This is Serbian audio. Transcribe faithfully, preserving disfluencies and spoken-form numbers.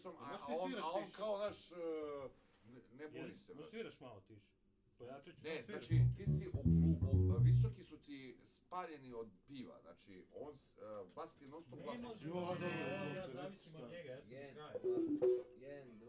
matoricom, a on kao naš, ne buni se. Možeš sviraš malo tiše. Pojačat ću ne, sam sviraš. Znači, ti si, visoki su ti spaljeni od piva, znači, on, bas ti non stop glasa. Ne može, ja zavisim od njega, ja sam kraj. jedan,